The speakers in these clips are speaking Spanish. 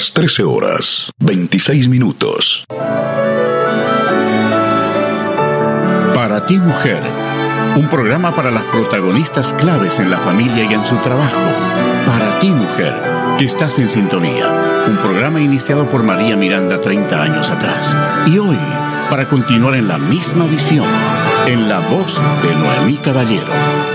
Las 13 horas, 26 minutos. Para ti, mujer, un programa para las protagonistas claves en la familia y en su trabajo. Para ti, mujer, que estás en sintonía. Un programa iniciado por María Miranda 30 años atrás. Y hoy, para continuar en la misma visión, en la voz de Noemí Caballero.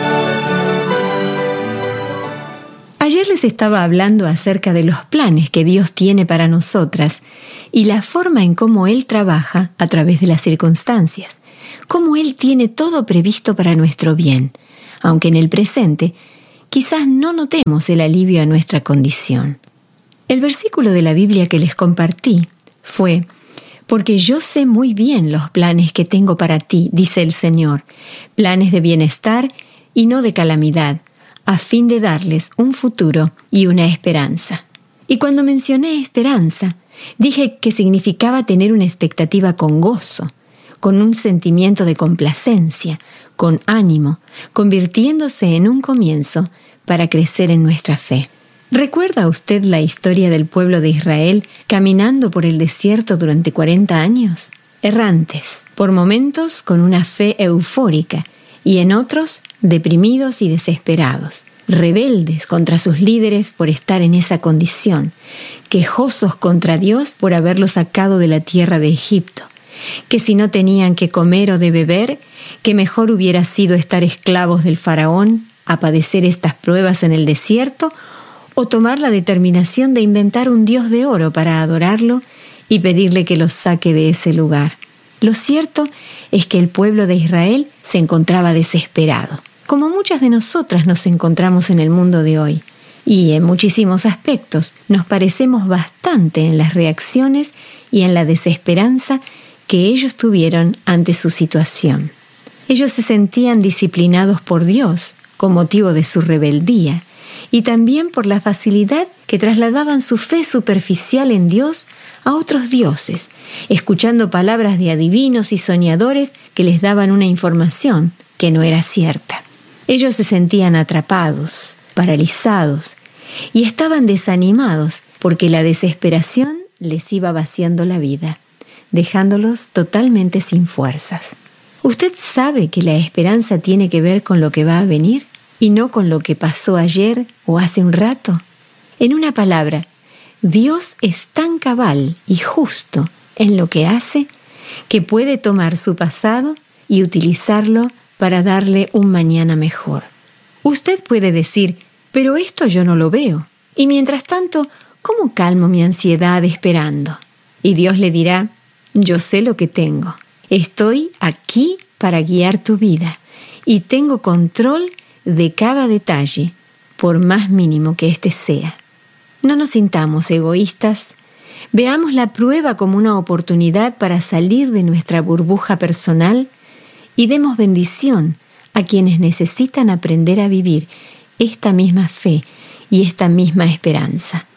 Ayer les estaba hablando acerca de los planes que Dios tiene para nosotras y la forma en cómo Él trabaja a través de las circunstancias, cómo Él tiene todo previsto para nuestro bien, aunque en el presente quizás no notemos el alivio a nuestra condición. El versículo de la Biblia que les compartí fue: porque yo sé muy bien los planes que tengo para ti, dice el Señor, planes de bienestar y no de calamidad, a fin de darles un futuro y una esperanza. Y cuando mencioné esperanza, dije que significaba tener una expectativa con gozo, con un sentimiento de complacencia, con ánimo, convirtiéndose en un comienzo para crecer en nuestra fe. ¿Recuerda usted la historia del pueblo de Israel caminando por el desierto durante 40 años? Errantes, por momentos con una fe eufórica y en otros deprimidos y desesperados, rebeldes contra sus líderes por estar en esa condición, quejosos contra Dios por haberlos sacado de la tierra de Egipto, que si no tenían que comer o de beber, que mejor hubiera sido estar esclavos del faraón, a padecer estas pruebas en el desierto, o tomar la determinación de inventar un dios de oro para adorarlo y pedirle que los saque de ese lugar. Lo cierto es que el pueblo de Israel se encontraba desesperado, como muchas de nosotras nos encontramos en el mundo de hoy, y en muchísimos aspectos nos parecemos bastante en las reacciones y en la desesperanza que ellos tuvieron ante su situación. Ellos se sentían disciplinados por Dios con motivo de su rebeldía, y también por la facilidad que trasladaban su fe superficial en Dios a otros dioses, escuchando palabras de adivinos y soñadores que les daban una información que no era cierta. Ellos se sentían atrapados, paralizados, y estaban desanimados porque la desesperación les iba vaciando la vida, dejándolos totalmente sin fuerzas. ¿Usted sabe que la esperanza tiene que ver con lo que va a venir y no con lo que pasó ayer o hace un rato? En una palabra, Dios es tan cabal y justo en lo que hace que puede tomar su pasado y utilizarlo para darle un mañana mejor. Usted puede decir: pero esto yo no lo veo, y mientras tanto, ¿cómo calmo mi ansiedad esperando? Y Dios le dirá: yo sé lo que tengo. Estoy aquí para guiar tu vida y tengo control de cada detalle, por más mínimo que éste sea. No nos sintamos egoístas. Veamos la prueba como una oportunidad para salir de nuestra burbuja personal y demos bendición a quienes necesitan aprender a vivir esta misma fe y esta misma esperanza.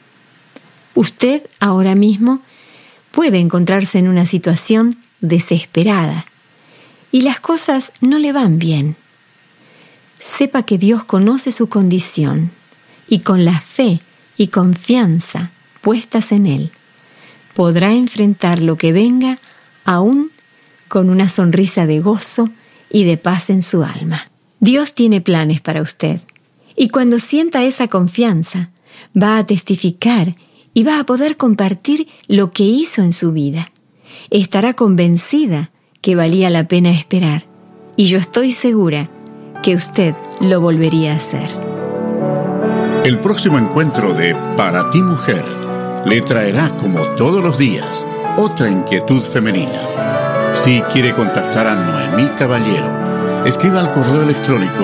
Usted ahora mismo puede encontrarse en una situación desesperada y las cosas no le van bien. Sepa que Dios conoce su condición y con la fe y confianza puestas en Él, podrá enfrentar lo que venga aún con una sonrisa de gozo y de paz en su alma. Dios tiene planes para usted y cuando sienta esa confianza va a testificar y va a poder compartir lo que hizo en su vida. Estará convencida que valía la pena esperar y yo estoy segura que usted lo volvería a hacer. El próximo encuentro de Para ti, mujer le traerá, como todos los días, otra inquietud femenina. Si quiere contactar a Noemí Caballero, escriba al correo electrónico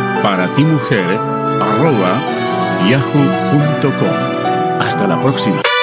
paratimujer@yahoo.com. Hasta la próxima.